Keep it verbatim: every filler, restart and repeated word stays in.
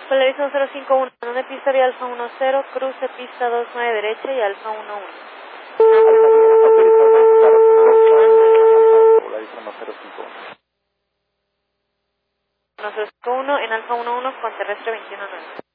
Polarizón cero cinco uno, ¿dónde pisaría Alfa uno cero, cruce pista dos nueve derecha y Alfa uno uno? Polarizón cero cinco uno. uno cero cinco uno en Alfa uno uno con terrestre veintiuno nueve.